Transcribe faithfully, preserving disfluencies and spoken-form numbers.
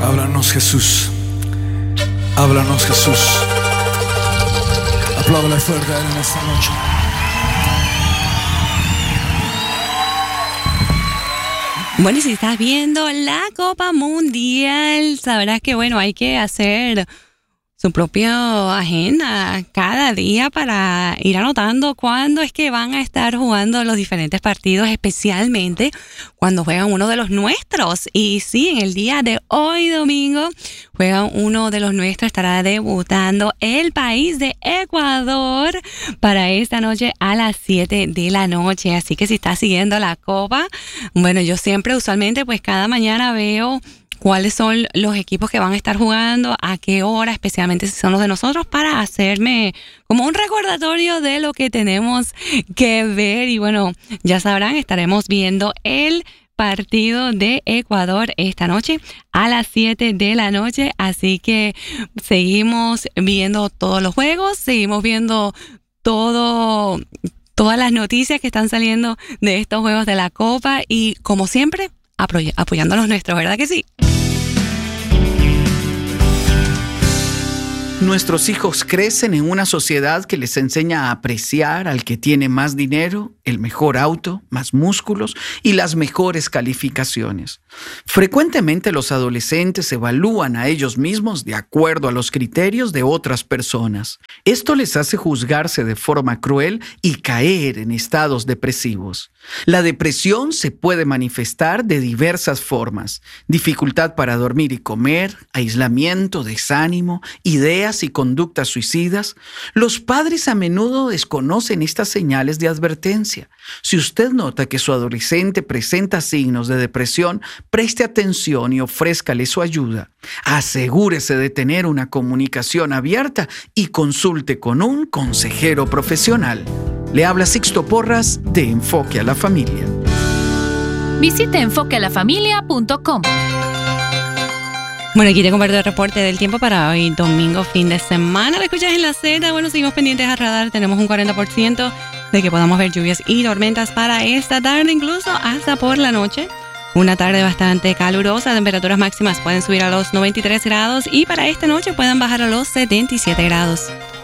Háblanos, Jesús. Háblanos, Jesús. Apláudale fuerte a Él en esta noche. Bueno, y si estás viendo la Copa Mundial, sabrás que, bueno, hay que hacer su propia agenda cada día para ir anotando cuándo es que van a estar jugando los diferentes partidos, especialmente cuando juegan uno de los nuestros. Y sí, en el día de hoy, domingo, juegan uno de los nuestros, estará debutando el país de Ecuador para esta noche a las siete de la noche. Así que si estás siguiendo la Copa, bueno, yo siempre, usualmente, pues cada mañana veo cuáles son los equipos que van a estar jugando, a qué hora, especialmente si son los de nosotros, para hacerme como un recordatorio de lo que tenemos que ver. Y bueno, ya sabrán, estaremos viendo el partido de Ecuador esta noche a las siete de la noche. Así que seguimos viendo todos los juegos, seguimos viendo todo, todas las noticias que están saliendo de estos juegos de la Copa y, como siempre, apoy- apoyando a los nuestros, ¿verdad que sí? Nuestros hijos crecen en una sociedad que les enseña a apreciar al que tiene más dinero, el mejor auto, más músculos y las mejores calificaciones. Frecuentemente los adolescentes evalúan a ellos mismos de acuerdo a los criterios de otras personas. Esto les hace juzgarse de forma cruel y caer en estados depresivos. La depresión se puede manifestar de diversas formas: dificultad para dormir y comer, aislamiento, desánimo, ideas y conductas suicidas. Los padres a menudo desconocen estas señales de advertencia. Si usted nota que su adolescente presenta signos de depresión, preste atención y ofrézcale su ayuda. Asegúrese de tener una comunicación abierta y consulte con un consejero profesional. Le habla Sixto Porras de Enfoque a la Familia. Visite enfoque a la familia punto com. Bueno, aquí te comparto el reporte del tiempo para hoy, domingo, fin de semana. Lo escuchas en la Z. Bueno, seguimos pendientes a radar. Tenemos un cuarenta por ciento de que podamos ver lluvias y tormentas para esta tarde, incluso hasta por la noche. Una tarde bastante calurosa. Temperaturas máximas pueden subir a los noventa y tres grados y para esta noche pueden bajar a los setenta y siete grados.